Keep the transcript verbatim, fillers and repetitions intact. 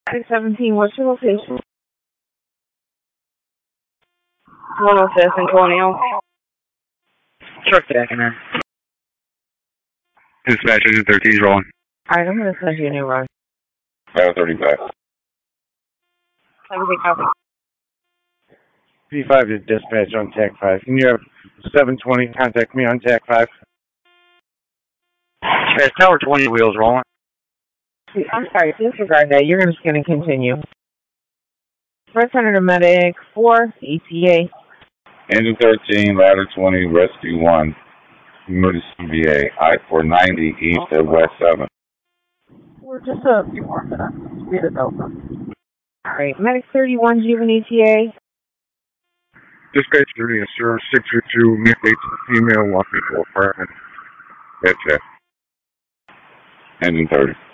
six seventeen, what's your location? one oh six, Antonio. Truck back in there. Dispatch engine thirteen is rolling. Alright, I'm going to send you a new run. five thirty-five. seventeen, copy. P five to dispatch on T A C five. Can you have seven twenty contact me on T A C five? Dispatch tower twenty wheels rolling. I'm sorry, disregard that. You're just going to continue. First Senator Medic four, E T A. Engine thirteen, ladder twenty, rescue one. Emergency V A, I four ninety east of West seven. We're just a few more minutes. Speed it up. Alright, Medic thirty-one, Juven E T A. Dispatch three, sir, six two two, midway female walking to apartment. That's it. Engine thirty.